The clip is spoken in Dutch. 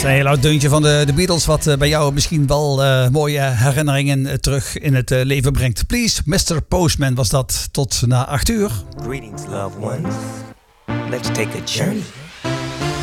een heel oud deuntje van de Beatles, wat bij jou misschien wel mooie herinneringen terug in het leven brengt. Please, Mr. Postman was dat tot na 8 uur. Greetings, loved ones. Let's take a journey.